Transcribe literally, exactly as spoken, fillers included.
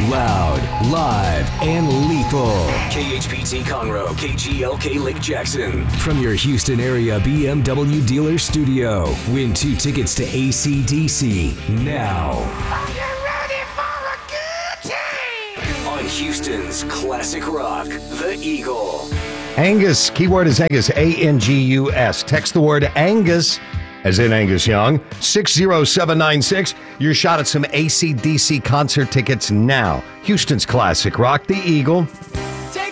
Loud, live, and lethal. K H P T Conroe, K G L K Lake Jackson. From your Houston area B M W dealer studio. Win two tickets to A C D C now. Are you ready for a good time? On Houston's Classic Rock, The Eagle. Angus, keyword is Angus, A N G U S. Text the word Angus, as in Angus Young, six zero seven nine six. Your shot at some A C D C concert tickets now. Houston's Classic Rock, The Eagle.